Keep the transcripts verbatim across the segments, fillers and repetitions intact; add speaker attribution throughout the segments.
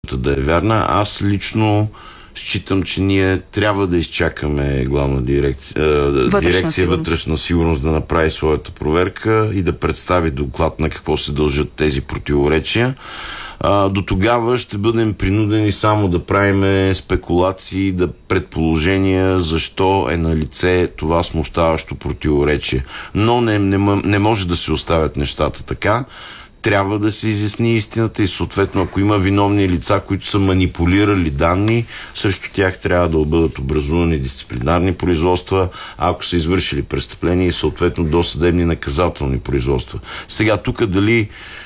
Speaker 1: да е вярна. Аз лично считам, че ние трябва да изчакаме главна дирекция, вътрешна, дирекция сигурност. вътрешна сигурност да направи своята проверка и да представи доклад на какво се дължат тези противоречия. А, до тогава ще бъдем принудени само да правим спекулации, да предположения защо е на лице това смущаващо противоречие. Но не, не, не може да се оставят нещата така. Трябва да се изясни истината и съответно, ако има виновни лица, които са манипулирали данни, срещу тях трябва да бъдат образувани дисциплинарни производства, а ако са извършили престъпления и съответно досъдебни наказателни производства. Сега тук дали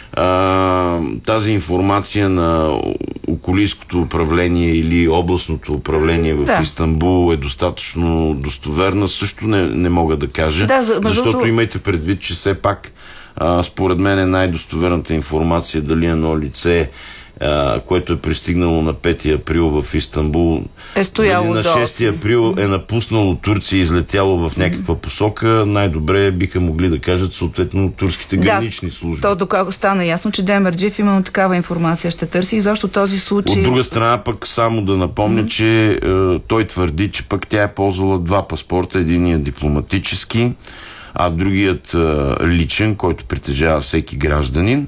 Speaker 1: а, тази информация на околийското управление или областното управление в да. Истанбул е достатъчно достоверна, също не, не мога да кажа, да, за, защото защото имайте предвид, че все пак Uh, според мен е най-достоверната информация дали едно лице, uh, което е пристигнало на пети април в Истанбул,
Speaker 2: е стояло
Speaker 1: на шести април е напуснало Турция и излетяло в някаква посока, най-добре биха могли да кажат съответно турските гранични
Speaker 2: да,
Speaker 1: служби.
Speaker 2: То докато стана ясно, че Демерджиев именно такава информация ще търси и защо този случай...
Speaker 1: От друга страна пък само да напомня, mm-hmm. че uh, той твърди, че пък тя е ползвала два паспорта, единият дипломатически, а другият а, личен, който притежава всеки гражданин.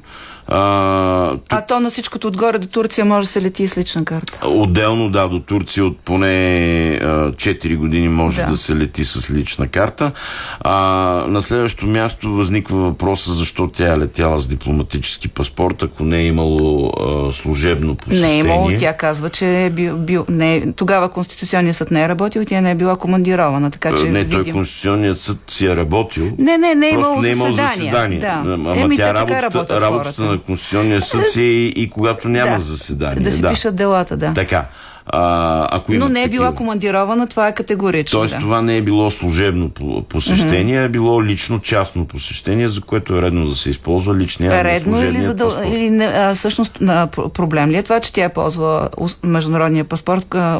Speaker 1: А, тук...
Speaker 2: а то на всичкото отгоре до Турция може да се лети и с лична карта.
Speaker 1: Отделно, да, до Турция от поне а, четири години може да. да се лети с лична карта. А, на следващото място възниква въпроса защо тя е летяла с дипломатически паспорт, ако не е имало а, служебно посещение.
Speaker 2: Не е имало, тя казва, че е бил, бил, не е, тогава Конституционният съд не е работил и тя не е била командирована. Така, че
Speaker 1: не,
Speaker 2: видим...
Speaker 1: той Конституционният съд си е работил.
Speaker 2: Не, не, не е имало
Speaker 1: не е имало
Speaker 2: заседание.
Speaker 1: заседание.
Speaker 2: Да.
Speaker 1: Ама
Speaker 2: Еми,
Speaker 1: тя работата, работата на Конституционния съд си и, и когато няма
Speaker 2: да,
Speaker 1: заседание.
Speaker 2: Да си
Speaker 1: да.
Speaker 2: пишат делата, да.
Speaker 1: Така. А, ако
Speaker 2: Но не е била
Speaker 1: такива...
Speaker 2: командирована, това е категорично.
Speaker 1: Тоест
Speaker 2: да.
Speaker 1: това не е било служебно посещение, mm-hmm. е било лично частно посещение, за което е редно да се използва личния
Speaker 2: редно или, задъл... или не, а, всъщност а, проблем ли е това, че тя ползва международния паспорт а,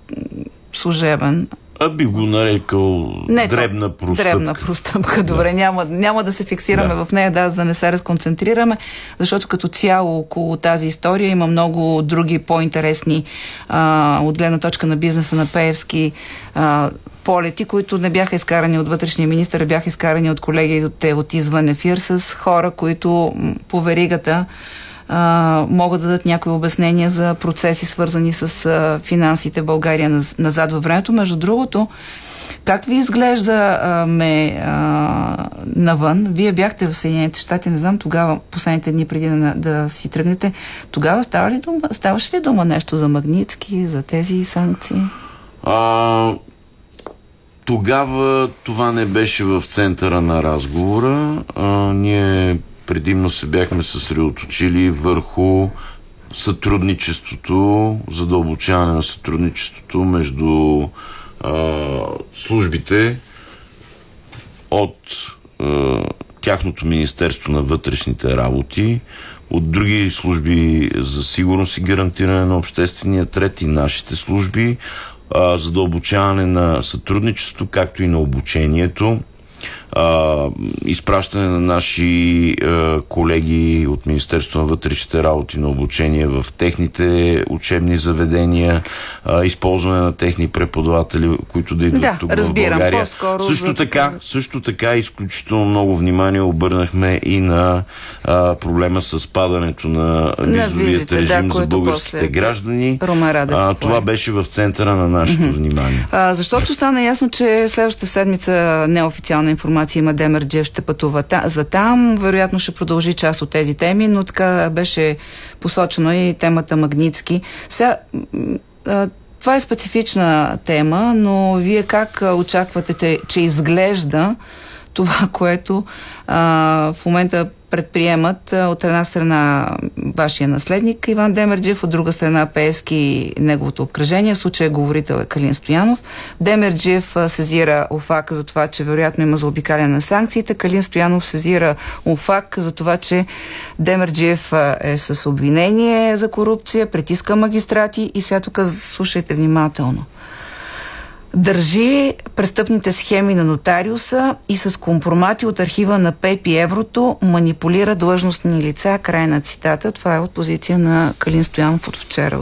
Speaker 2: служебен?
Speaker 1: А би го нарекал не, дребна простъпка.
Speaker 2: Дребна простъпка, добре. Да. Няма, няма да се фиксираме да. в нея, да, за да не се разконцентрираме, защото като цяло около тази история има много други по-интересни а, от гледна точка на бизнеса на Пеевски а, полети, които не бяха изкарани от вътрешния министър, бяха изкарани от колегите от извън ефир с хора, които по веригата Uh, могат да дадат някои обяснения за процеси, свързани с uh, финансите в България наз, назад във времето. Между другото, как ви изглежда uh, ме uh, навън? Вие бяхте в Съединените щати, не знам, тогава, последните дни преди да, да си тръгнете, тогава става ли дума, ставаше ли дума нещо за Магнитски, за тези санкции?
Speaker 1: А, тогава това не беше в центъра на разговора. А, ние предимно се бяхме съсредоточили върху сътрудничеството, задълбочаване на сътрудничеството между а, службите от а, тяхното Министерство на вътрешните работи, от други служби за сигурност и гарантиране на обществения ред и нашите служби, а, задълбочаване на сътрудничеството, както и на обучението, Uh, изпращане на наши uh, колеги от Министерството на вътрешните работи на обучение в техните учебни заведения, uh, използване на техни преподаватели, които да идват
Speaker 2: да,
Speaker 1: тук
Speaker 2: разбирам,
Speaker 1: в България.
Speaker 2: Също
Speaker 1: за... така, също така изключително много внимание обърнахме и на uh, проблема с падането на визовият режим да, за българските граждани. Uh, това беше в центъра на нашето mm-hmm. внимание.
Speaker 2: Uh, защото стана ясно, че следващата седмица неофициална информация има Демерджиев ще пътува за там. Вероятно ще продължи част от тези теми, но така беше посочено и темата Магнитски. Сега, това е специфична тема, но вие как очаквате, че, че изглежда това, което а, в момента предприемат от една страна вашия наследник Иван Демерджиев, от друга страна Пеевски и неговото обкръжение. В случая говорител е Калин Стоянов. Демерджиев сезира ОФАК за това, че вероятно има заобикаляне на санкциите. Калин Стоянов сезира ОФАК за това, че Демерджиев е с обвинение за корупция, притиска магистрати и сега тук слушайте внимателно. държи престъпните схеми на нотариуса и с компромати от архива на ПЕП и Еврото манипулира длъжностни лица. Край на цитата. Това е от позиция на Калин Стоянов от вчера.